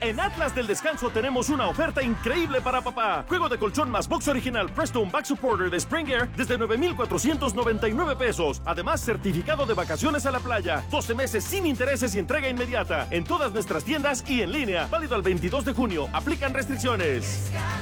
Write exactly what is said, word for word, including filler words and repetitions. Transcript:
En Atlas del Descanso tenemos una oferta increíble para papá. Juego de colchón más box original Preston Back Supporter de Spring Air desde nueve mil cuatrocientos noventa y nueve pesos. Además, certificado de vacaciones a la playa. doce meses sin intereses y entrega inmediata. En todas nuestras tiendas y en línea. Válido al veintidós de junio. Aplican restricciones.